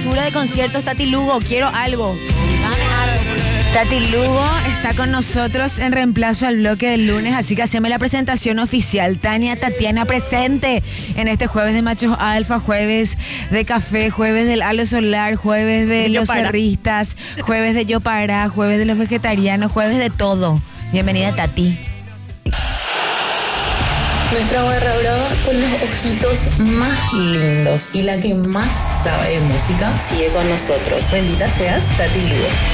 basura de conciertos, Tati Lugo, quiero algo. Tati Lugo está con nosotros en reemplazo al bloque del lunes, así que hacemos la presentación oficial. Tania Tatiana presente en este jueves de Machos Alfa, jueves de café, jueves del halo solar, jueves de los cerristas, jueves de Yo Para, jueves de los vegetarianos, jueves de todo. Bienvenida, Tati. Nuestra barra brava con los ojitos más lindos y la que más sabe de música sigue con nosotros. Bendita seas, Tati Lugo.